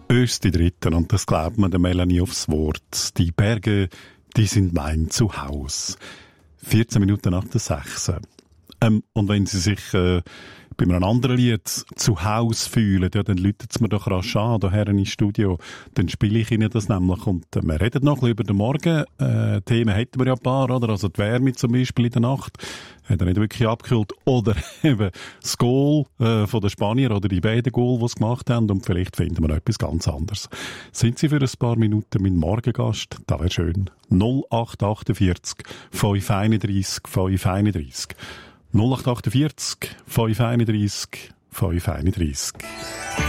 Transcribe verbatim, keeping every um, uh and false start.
Öst die Dritten, und das glaubt man der Melanie aufs Wort. Die Berge, die sind mein Zuhause. vierzehn Minuten nach der sechs. Ähm, und wenn Sie sich äh, bei einem anderen Lied zu Hause fühlen, ja, dann läutet es mir doch rasch an, hierher ins Studio. Dann spiele ich Ihnen das nämlich. Und äh, wir reden noch ein bisschen über den Morgen. Äh, Themen hätten wir ja ein paar, oder? Also die Wärme zum Beispiel in der Nacht. Hat er nicht wirklich abgekühlt. Oder eben das Goal äh, von den Spaniern oder die beiden Goal, die sie gemacht haben. Und vielleicht finden wir noch etwas ganz anderes. Sind Sie für ein paar Minuten mein Morgengast? Das wäre schön. null acht achtundvierzig fünf einunddreissig fünf einunddreissig null acht achtundvierzig fünf einunddreissig fünf einunddreissig